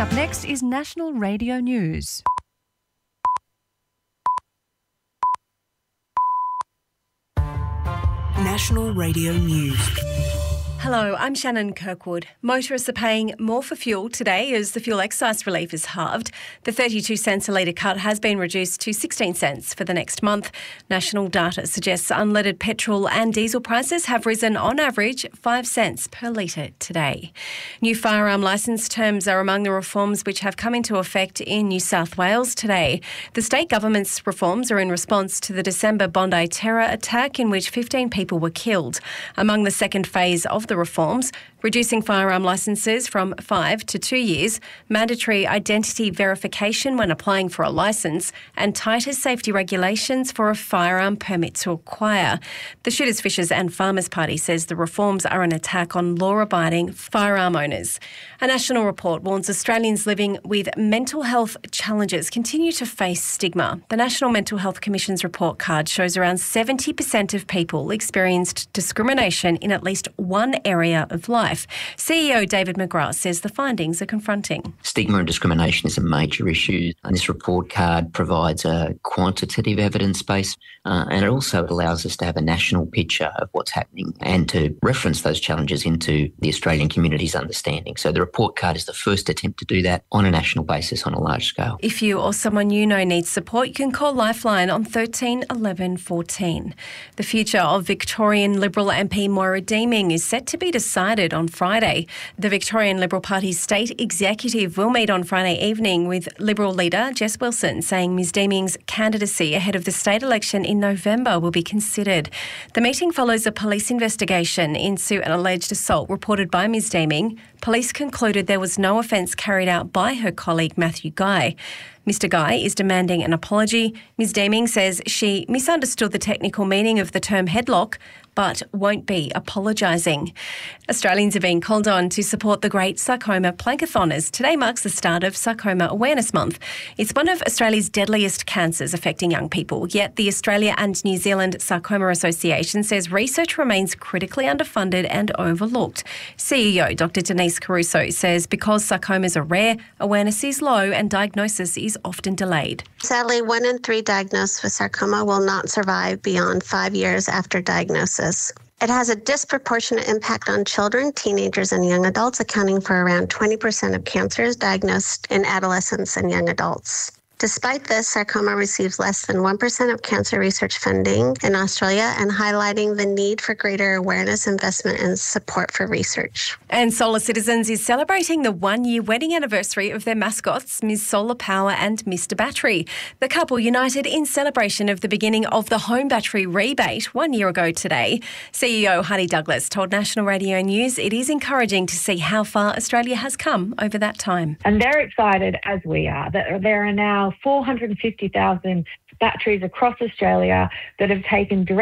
Up next is National Radio News. National Radio News. Hello, I'm Shannon Kirkwood. Motorists are paying more for fuel today as the fuel excise relief is halved. The 32 cents a litre cut has been reduced to 16 cents for the next month. National data suggests unleaded petrol and diesel prices have risen on average 5 cents per litre today. New firearm licence terms are among the reforms which have come into effect in New South Wales today. The state government's reforms are in response to the December Bondi terror attack in which 15 people were killed. Among the second phase of the reforms, reducing firearm licences from 5 to 2 years, mandatory identity verification when applying for a licence, and tighter safety regulations for a firearm permit to acquire. The Shooters, Fishers and Farmers Party says the reforms are an attack on law-abiding firearm owners. A national report warns Australians living with mental health challenges continue to face stigma. The National Mental Health Commission's report card shows around 70% of people experienced discrimination in at least one area of life. CEO David McGrath says the findings are confronting. Stigma and discrimination is a major issue, and this report card provides a quantitative evidence base, and it also allows us to have a national picture of what's happening and to reference those challenges into the Australian community's understanding. So the report card is the first attempt to do that on a national basis on a large scale. If you or someone you know needs support, you can call Lifeline on 13 11 14. The future of Victorian Liberal MP Moira Deeming is set to be decided on Friday. The Victorian Liberal Party's state executive will meet on Friday evening with Liberal leader Jess Wilson, saying Ms Deeming's candidacy ahead of the state election in November will be considered. The meeting follows a police investigation into an alleged assault reported by Ms Deeming. Police concluded there was no offence carried out by her colleague Matthew Guy. Mr Guy is demanding an apology. Ms Deeming says she misunderstood the technical meaning of the term headlock, but won't be apologising. Australians are being called on to support the Great Sarcoma Plankathon as today marks the start of Sarcoma Awareness Month. It's one of Australia's deadliest cancers affecting young people, yet the Australia and New Zealand Sarcoma Association says research remains critically underfunded and overlooked. CEO Dr Denise Caruso says because sarcomas are rare, awareness is low and diagnosis is often delayed. Sadly, 1 in 3 diagnosed with sarcoma will not survive beyond 5 years after diagnosis. It has a disproportionate impact on children, teenagers, and young adults, accounting for around 20% of cancers diagnosed in adolescents and young adults. Despite this, sarcoma receives less than 1% of cancer research funding in Australia, and highlighting the need for greater awareness, investment, and support for research. And Solar Citizens is celebrating the 1-year wedding anniversary of their mascots, Ms Solar Power and Mr Battery. The couple united in celebration of the beginning of the home battery rebate 1 year ago today. CEO Heidi Douglas told National Radio News it is encouraging to see how far Australia has come over that time. And they're excited, as we are, that there are now 450,000 batteries across Australia that have taken direct